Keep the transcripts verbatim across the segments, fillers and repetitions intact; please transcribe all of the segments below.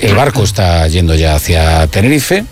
el barco está yendo ya hacia Tenerife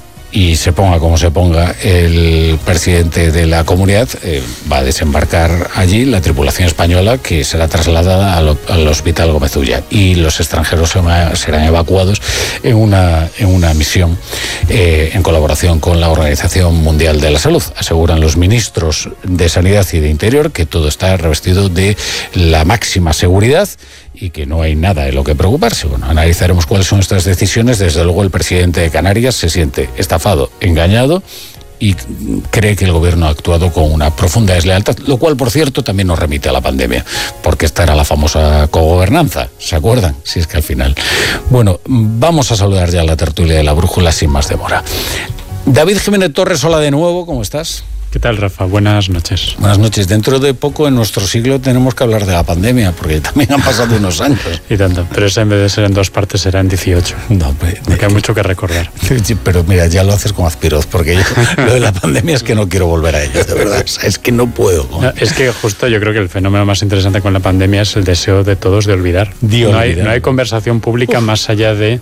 y se ponga como se ponga el presidente de la comunidad, eh, va a desembarcar allí la tripulación española que será trasladada al, al Hospital Gómez Ulla y los extranjeros serán evacuados en una, en una misión eh, en colaboración con la Organización Mundial de la Salud. Aseguran los ministros de Sanidad y de Interior que todo está revestido de la máxima seguridad y que no hay nada en lo que preocuparse. Bueno, analizaremos cuáles son estas decisiones. Desde luego el presidente de Canarias se siente estafado, engañado y cree que el gobierno ha actuado con una profunda deslealtad, lo cual, por cierto, también nos remite a la pandemia, porque esta era la famosa cogobernanza, ¿se acuerdan? Si es que al final... Bueno, vamos a saludar ya a la tertulia de la brújula sin más demora. David Jiménez Torres, hola de nuevo, ¿cómo estás? ¿Qué tal, Rafa? Buenas noches. Buenas noches. Dentro de poco, en nuestro siglo, tenemos que hablar de la pandemia, porque también han pasado unos años. Y tanto, pero esa en vez de ser en dos partes será en dieciocho. No, porque hay mucho que recordar. Pero mira, ya lo haces con Azpiroz, porque yo, lo de la pandemia es que no quiero volver a ello, de verdad. O sea, es que no puedo. No, es que justo yo creo que el fenómeno más interesante con la pandemia es el deseo de todos de olvidar. De no, olvidar. Hay, no hay conversación pública Uf. más allá de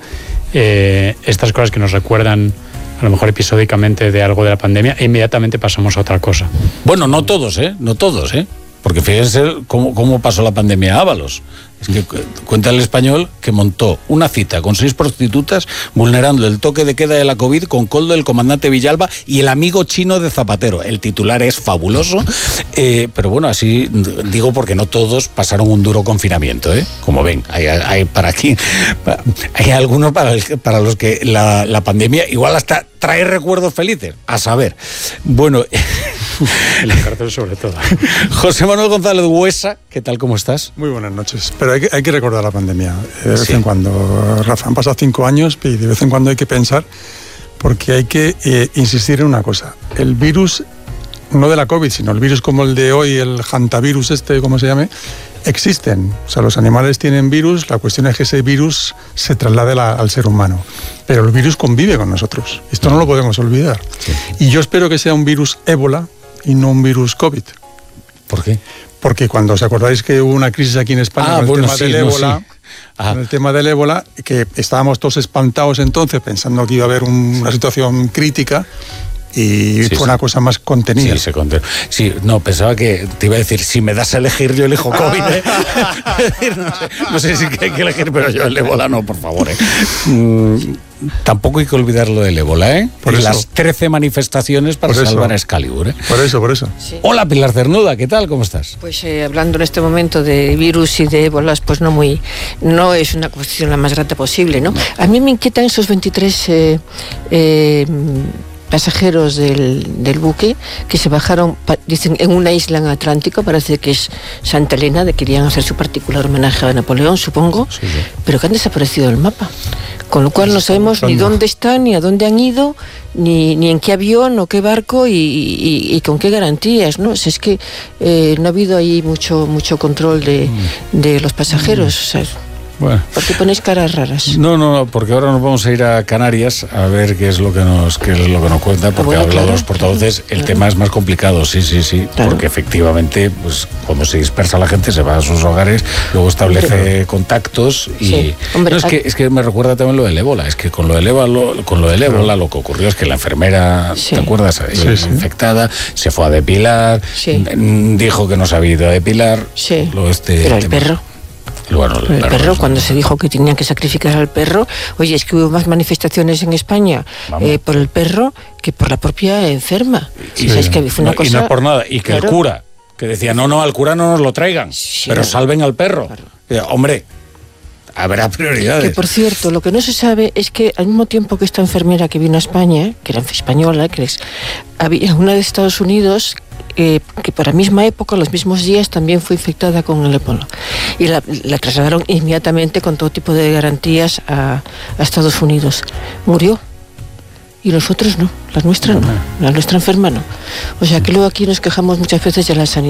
eh, estas cosas que nos recuerdan a lo mejor episódicamente de algo de la pandemia e inmediatamente pasamos a otra cosa. Bueno, no todos, ¿eh? No todos, ¿eh? Porque fíjense cómo, cómo pasó la pandemia a Ábalos. Es que cuenta el Español que montó una cita con seis prostitutas vulnerando el toque de queda de la COVID con Coldo, el comandante Villalba y el amigo chino de Zapatero. El titular es fabuloso, eh, pero bueno, así digo porque no todos pasaron un duro confinamiento, ¿eh? Como ven, hay, hay para aquí, hay algunos para, el, para los que la, la pandemia igual hasta trae recuerdos felices, a saber. Bueno... En la cárcel sobre todo. José Manuel González Huesa, ¿qué tal, cómo estás? Muy buenas noches. Pero hay que, hay que recordar la pandemia. De vez sí. en cuando, Rafa, han pasado cinco años y de vez en cuando hay que pensar, porque hay que eh, insistir en una cosa. El virus, no de la COVID, sino el virus como el de hoy, el hantavirus este, como se llame, existen. O sea, los animales tienen virus, la cuestión es que ese virus se traslade la, al ser humano. Pero el virus convive con nosotros. Esto no lo podemos olvidar. Sí. Y yo espero que sea un virus ébola y no un virus COVID. ¿Por qué? Porque cuando os acordáis que hubo una crisis aquí en España ah, con el bueno, tema sí, del no, ébola, sí. con el tema del ébola, que estábamos todos espantados entonces pensando que iba a haber un, una situación crítica. Y sí, fue sí. una cosa más contenida. Sí, se contenó. Sí, no, pensaba que te iba a decir, si me das a elegir, yo elijo COVID. ¿eh? no, sé, no sé si hay que elegir, pero yo el ébola no, por favor. ¿eh? Mm, tampoco hay que olvidar lo del ébola, ¿eh? Por las trece manifestaciones para por salvar a Excalibur. ¿eh? Por eso, por eso. Sí. Hola, Pilar Cernuda, ¿qué tal? ¿Cómo estás? Pues eh, hablando en este momento de virus y de ébolas, pues no muy, no es una cuestión la más grata posible, ¿no? A mí me inquietan esos veintitrés... Eh, eh, pasajeros del, del buque que se bajaron, dicen, en una isla en Atlántico, parece que es Santa Elena, de que querían hacer su particular homenaje a Napoleón, supongo, sí, sí. pero que han desaparecido del mapa. Con lo cual no sabemos ni dónde están, ni a dónde han ido, ni, ni en qué avión o qué barco y, y, y con qué garantías, ¿no? O sea, es que eh, no ha habido ahí mucho, mucho control de, de los pasajeros, o sea, bueno. ¿por qué ponéis caras raras? No, no, porque ahora nos vamos a ir a Canarias a ver qué es lo que nos, qué es lo que nos cuenta, porque bueno, ha hablado claro, los portavoces, claro. El tema es más complicado, sí, sí, sí, claro. Porque efectivamente, pues cuando se dispersa la gente se va a sus hogares, luego establece claro. contactos y sí. Hombre, no, es que es que me recuerda también lo del ébola, es que con lo del ébola, con lo del ébola lo que ocurrió es que la enfermera, sí. ¿te acuerdas? Sí, sí. Infectada, se fue a depilar, sí. dijo que no se había ido a depilar, sí. Luego este pero el tema. perro. Bueno, el, el perro, perro cuando se dijo que tenían que sacrificar al perro, oye, es que hubo más manifestaciones en España eh, por el perro que por la propia enferma. Sí. O sea, es que fue una no, cosa... Y no por nada, y que claro. el cura, que decía, no, no, al cura no nos lo traigan, sí, pero salven al perro. Claro. Eh, hombre, habrá prioridades. Que por cierto, lo que no se sabe es que al mismo tiempo que esta enfermera que vino a España, que era española, que les, había una de Estados Unidos... Eh, que por la misma época, los mismos días, también fue infectada con el ébola. Y la, la trasladaron inmediatamente con todo tipo de garantías a, a Estados Unidos. Murió. Y nosotros no, la nuestra no, la nuestra enferma no. O sea que luego aquí nos quejamos muchas veces de la sanidad.